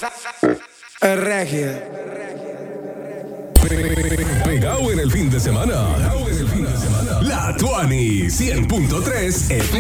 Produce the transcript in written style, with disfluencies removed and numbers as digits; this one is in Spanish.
Regia. Pegado en el fin de semana. La Tuani 100.3 FM.